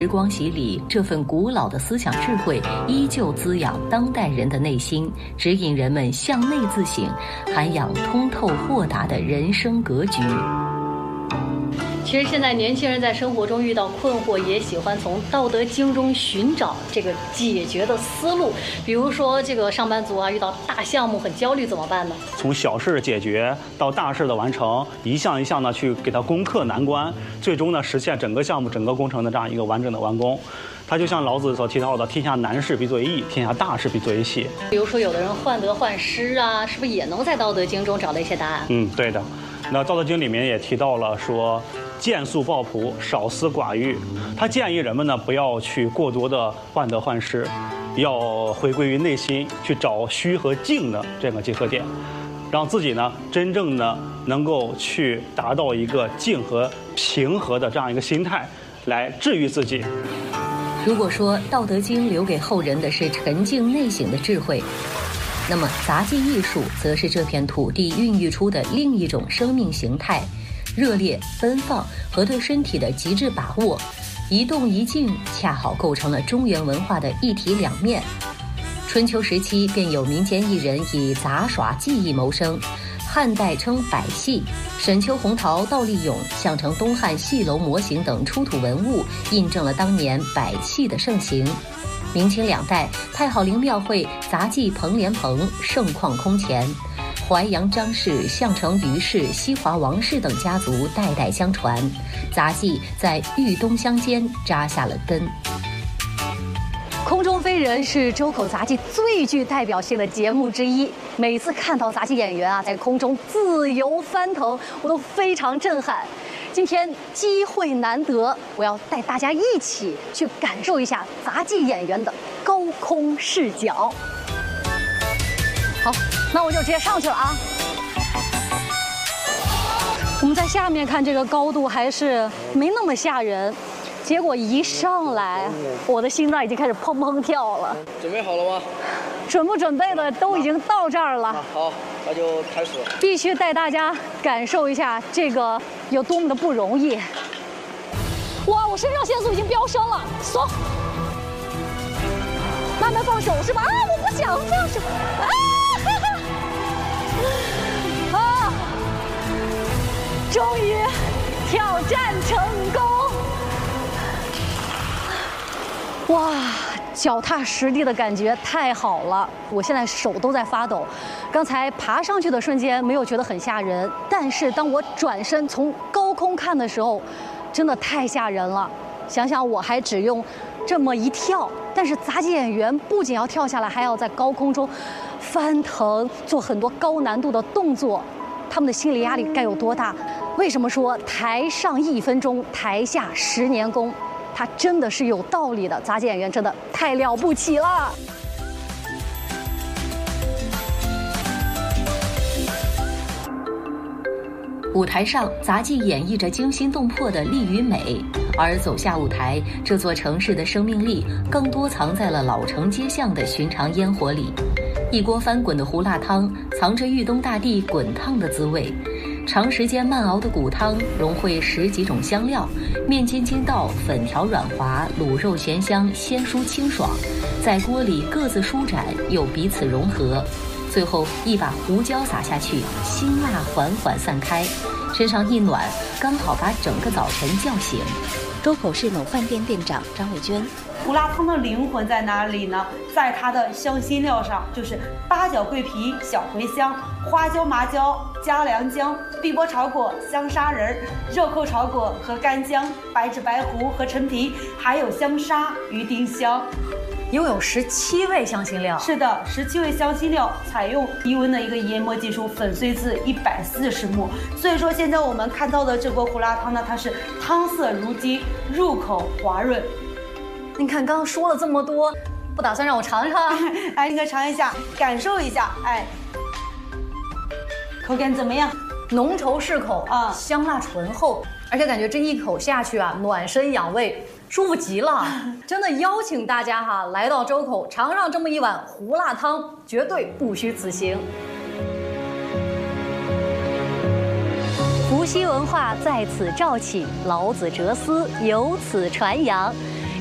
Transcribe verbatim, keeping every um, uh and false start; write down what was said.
时光洗礼，这份古老的思想智慧依旧滋养当代人的内心，指引人们向内自省，涵养通透豁达的人生格局。其实现在年轻人在生活中遇到困惑，也喜欢从《道德经》中寻找这个解决的思路。比如说，这个上班族啊，遇到大项目很焦虑怎么办呢？ 从小事解决到大事的完成，一项一项的去给它攻克难关，最终呢实现整个项目、整个工程的这样一个完整的完工。它就像老子所提到的“天下难事必作易，天下大事必作细”。 比如说，有的人患得患失啊，是不是也能在《道德经》中找到一些答案？ 嗯，对的。那《道德经》里面也提到了说，见素抱朴，少思寡欲。他建议人们呢不要去过多的患得患失，要回归于内心，去找虚和静的这个结合点，让自己呢真正的能够去达到一个静和平和的这样一个心态，来治愈自己。 如果说《道德经》留给后人的是沉静内省的智慧，那么杂技艺术则是这片土地孕育出的另一种生命形态，热烈、奔放和对身体的极致把握，一动一静恰好构成了中原文化的一体两面。春秋时期便有民间艺人以杂耍技艺谋生，汉代称百戏，沈丘红桃、倒立俑、项城东汉戏楼模型等出土文物，印证了当年百戏的盛行。明清两代，太好陵庙会杂技彭莲蓬盛况空前，淮阳张氏、项城于氏、西华王氏等家族代代相传，杂技在豫东乡间扎下了根。 空中飞人是周口杂技最具代表性的节目之一，每次看到杂技演员啊在空中自由翻腾，我都非常震撼。今天机会难得，我要带大家一起去感受一下杂技演员的高空视角。好，那我就直接上去了啊。我们在下面看这个高度还是没那么吓人，结果一上来，我的心脏已经开始砰砰跳了。 准备好了吗？ 准不准备的都已经到这儿了。 好，那就开始。 必须带大家感受一下这个有多么的不容易。哇，我肾上腺素已经飙升了，松，慢慢放手是吧？啊，我不想放手。啊，哈哈啊，终于挑战成功。哇，脚踏实地的感觉太好了，我现在手都在发抖。刚才爬上去的瞬间没有觉得很吓人，但是当我转身从高空看的时候，真的太吓人了。想想我还只用这么一跳，但是杂技演员不仅要跳下来，还要在高空中翻腾，做很多高难度的动作，他们的心理压力该有多大？为什么说台上一分钟，台下十年功？它真的是有道理的，杂技演员真的太了不起了。 舞台上，杂技演绎着惊心动魄的力与美，而走下舞台，这座城市的生命力更多藏在了老城街巷的寻常烟火里。一锅翻滚的胡辣汤，藏着豫东大地滚烫的滋味。长时间慢熬的骨汤融汇十几种香料，面筋筋道，粉条软滑，卤肉咸香，鲜酥清爽，在锅里各自舒展又彼此融合。最后一把胡椒撒下去，辛辣缓缓散开，身上一暖，刚好把整个早晨叫醒。 周口市某饭店店长张伟娟。 胡辣汤的灵魂在哪里呢？在它的香辛料上，就是八角、桂皮、小茴香、花椒、麻椒、嘉良姜、碧波炒果、香砂仁、肉蔻炒果和干姜、白芷、白胡和陈皮，还有香砂与丁香。 拥有十七味香辛料。 是的，十七味香辛料采用低温的一个研磨技术，粉碎至一百四十目。所以说，现在我们看到的这锅胡辣汤呢，它是汤色如鸡，入口滑润。 您看，刚刚说了这么多，不打算让我尝尝？ 哎，你可尝一下，感受一下，哎，口感怎么样？ 浓稠适口啊，香辣醇厚，而且感觉这一口下去啊，暖身养胃，舒服极了。真的邀请大家哈，来到周口尝上这么一碗胡辣汤，绝对不虚此行。伏羲文化在此肇起，老子哲思由此传扬。